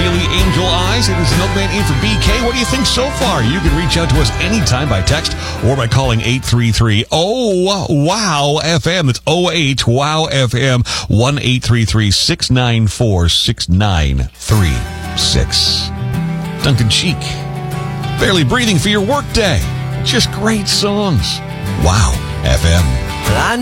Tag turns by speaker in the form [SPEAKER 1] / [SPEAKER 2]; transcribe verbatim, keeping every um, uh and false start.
[SPEAKER 1] Feely Angel Eyes. It is the Milkman in for B K. What do you think so far? You can reach out to us anytime by text or by calling eight three three, O W O W F M. That's O H WOW F M. one eight three three, six nine four, six nine three six. Duncan Cheek. Barely Breathing for your workday. Just great songs. WOW F M.
[SPEAKER 2] I